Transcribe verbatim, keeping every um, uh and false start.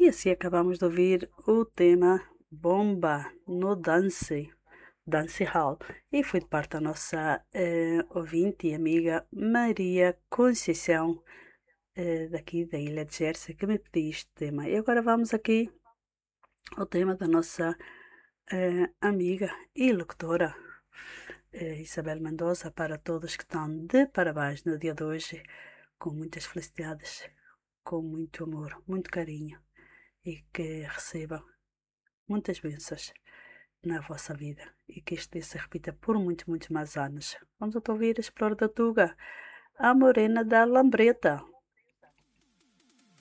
E assim acabamos de ouvir o tema Bomba no Dance, Dance Hall. E foi de parte da nossa eh, ouvinte e amiga Maria Conceição, eh, daqui da Ilha de Jersey, que me pediu este tema. E agora vamos aqui ao tema da nossa eh, amiga e locutora eh, Isabel Mendoza, para todos que estão de parabéns no dia de hoje, com muitas felicidades, com muito amor, muito carinho e que recebam muitas bênçãos na vossa vida e que este dia se repita por muitos, muitos mais anos. Vamos então ouvir a Explora da Tuga, a Morena da Lambreta.